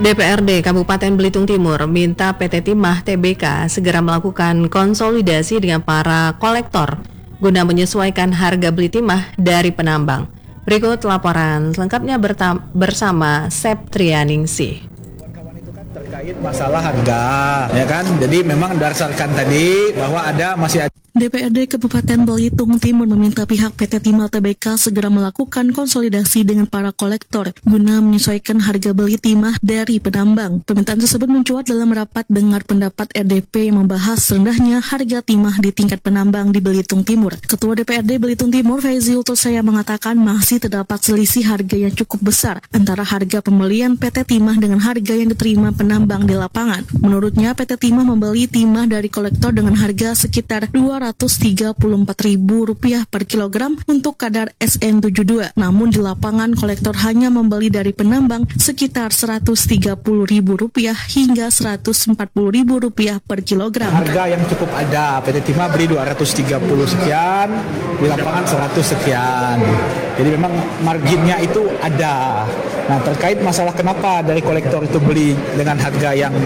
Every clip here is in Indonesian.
DPRD Kabupaten Belitung Timur minta PT Timah Tbk segera melakukan konsolidasi dengan para kolektor guna menyesuaikan harga beli timah dari penambang. Berikut laporan selengkapnya bersama Septrianingsih. Terkait masalah harga, ya kan? Jadi memang berdasarkan tadi bahwa masih ada. DPRD Kabupaten Belitung Timur meminta pihak PT Timah Tbk segera melakukan konsolidasi dengan para kolektor guna menyesuaikan harga beli timah dari penambang. Permintaan tersebut mencuat dalam rapat dengar pendapat RDP yang membahas rendahnya harga timah di tingkat penambang di Belitung Timur. Ketua DPRD Belitung Timur, Faizi Ultosaya, mengatakan masih terdapat selisih harga yang cukup besar antara harga pembelian PT Timah dengan harga yang diterima penambang di lapangan. Menurutnya, PT Timah membeli timah dari kolektor dengan harga sekitar Rp234.000 per kilogram untuk kadar SN72. Namun di lapangan kolektor hanya membeli dari penambang sekitar Rp130.000 hingga Rp140.000 per kilogram. Harga yang cukup ada, PT Timah beli 230 sekian, di lapangan 100 sekian. Jadi memang marginnya itu ada. Nah, terkait masalah kenapa dari kolektor itu beli dengan harga yang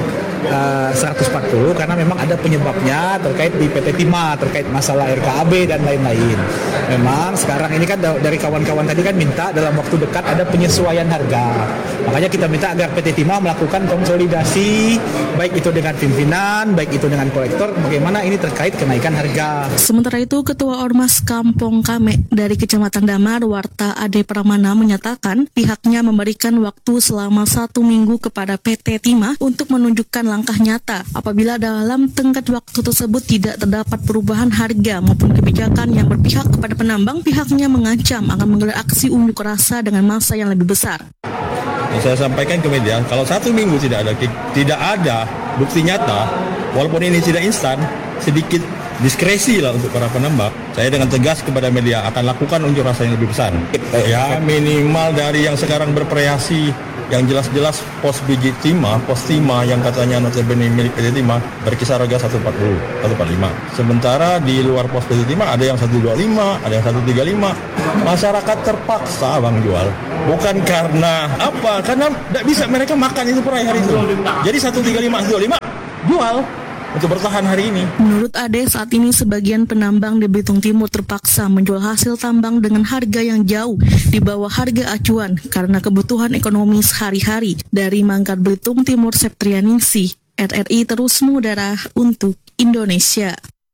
140, karena memang ada penyebabnya terkait di PT Timah, terkait masalah RKAB dan lain-lain. Memang sekarang ini kan dari kawan-kawan tadi kan minta dalam waktu dekat ada penyesuaian harga. Makanya kita minta agar PT Timah melakukan konsolidasi, baik itu dengan pimpinan, baik itu dengan kolektor, bagaimana ini terkait kenaikan harga. Sementara itu, Ketua Ormas Kampung Kame dari Kecamatan Damar, Warta Ade Pramana, menyatakan pihaknya memberikan waktu selama 1 minggu kepada PT Timah untuk menunjukkan langkah nyata. Apabila dalam tenggat waktu tersebut tidak terdapat perubahan harga maupun kebijakan yang berpihak kepada penambang, pihaknya mengancam akan menggelar aksi unjuk rasa dengan massa yang lebih besar. Saya sampaikan ke media, kalau 1 minggu tidak ada bukti nyata, walaupun ini tidak instan, sedikit diskresi lah untuk para penambang. Saya dengan tegas kepada media akan lakukan unjuk rasa yang lebih besar. Ya, minimal dari yang sekarang bervariasi, yang jelas-jelas pos biji timah, pos timah yang katanya notabene milik PT Timah berkisar harga 140, 145. Sementara di luar pos PT Timah ada yang 125, ada yang 135. Masyarakat terpaksa Bang jual. Bukan karena apa? Karena tidak bisa mereka makan itu per hari itu. Jadi 135, 125 jual untuk bertahan hari ini. Menurut Ade, saat ini sebagian penambang di Belitung Timur terpaksa menjual hasil tambang dengan harga yang jauh di bawah harga acuan karena kebutuhan ekonomi sehari-hari. Dari Manggar Belitung Timur, Septrianingsih, RRI terus mengudara untuk Indonesia.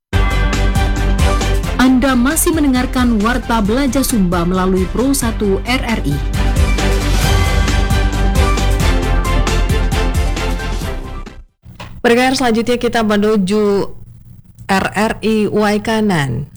Anda masih mendengarkan Warta Belajar Sumba melalui Pro 1 RRI. Bergeser selanjutnya kita menuju RRI Waikanan.